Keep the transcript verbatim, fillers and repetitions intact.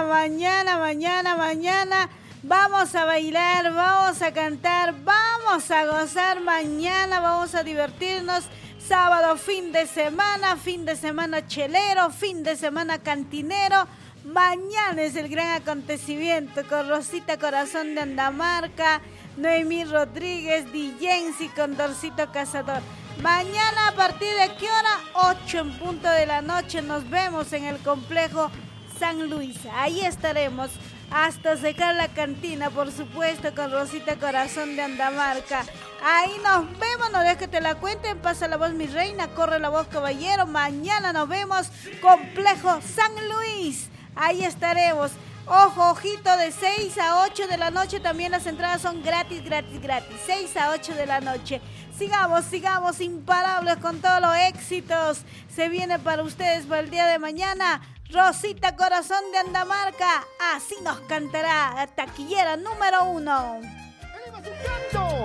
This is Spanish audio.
mañana, mañana, mañana, mañana. Vamos a bailar, vamos a cantar, vamos a gozar mañana, vamos a divertirnos. Sábado, fin de semana, fin de semana chelero, fin de semana cantinero. Mañana es el gran acontecimiento con Rosita Corazón de Andamarca, Noemí Rodríguez, Dijensi, Condorcito Cazador. Mañana a partir de qué hora? ocho en punto de la noche nos vemos en el complejo San Luis. Ahí estaremos hasta secar la cantina, por supuesto, con Rosita Corazón de Andamarca. Ahí nos vemos, no dejes que te la cuenten, pasa la voz mi reina, corre la voz caballero. Mañana nos vemos, complejo San Luis. Ahí estaremos. Ojo, ojito, de seis a ocho de la noche también las entradas son gratis, gratis, gratis. seis a ocho de la noche. Sigamos, sigamos imparables con todos los éxitos. Se viene para ustedes para el día de mañana Rosita Corazón de Andamarca. Así nos cantará la taquillera número uno. ¡Eleva su canto!